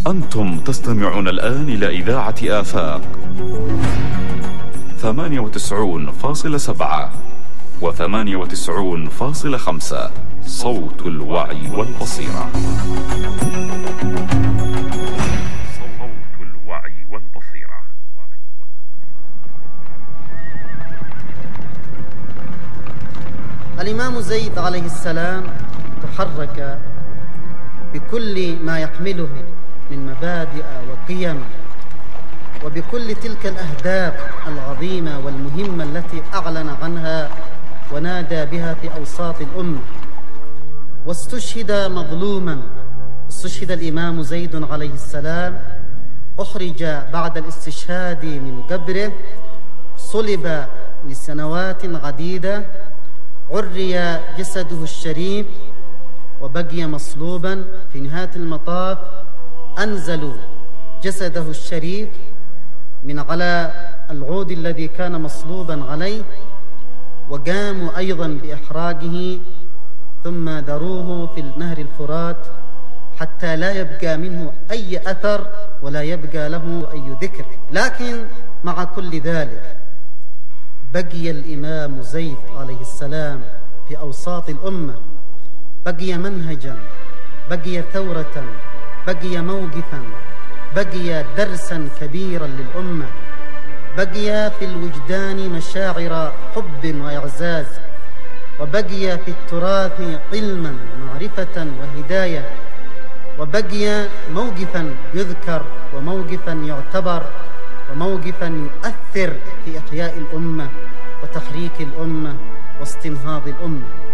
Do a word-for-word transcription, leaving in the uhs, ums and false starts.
أنتم تستمعون الآن إلى إذاعة آفاق ثمانية وتسعون فاصلة سبعة وثمانية وتسعون فاصلة خمسة، صوت الوعي والبصيرة. صوت الوعي والبصيرة. الإمام زيد عليه السلام تحرك بكل ما يحمله من مبادئ وقيم، وبكل تلك الأهداف العظيمة والمهمة التي أعلن عنها ونادى بها في أوساط الأمة. واستشهد مظلوما، استشهد الإمام زيد عليه السلام، أخرج بعد الاستشهاد من قبره، صلب لسنوات عديدة، عري جسده الشريف وبقي مصلوبا. في نهاية المطاف أنزلوا جسده الشريف من على العود الذي كان مصلوبا عليه، وقاموا أيضا بإحراقه، ثم دروه في النهر الفرات حتى لا يبقى منه أي أثر ولا يبقى له أي ذكر. لكن مع كل ذلك بقي الإمام زيد عليه السلام في أوساط الأمة، بقي منهجا، بقي ثورة، بقي موقفا، بقي درسا كبيرا للأمة، بقي في الوجدان مشاعر حب وإعزاز، وبقي في التراث علما ومعرفة وهداية، وبقي موقفا يذكر وموقفا يعتبر وموقفا يؤثر في إحياء الأمة وتحريك الأمة واستنهاض الأمة.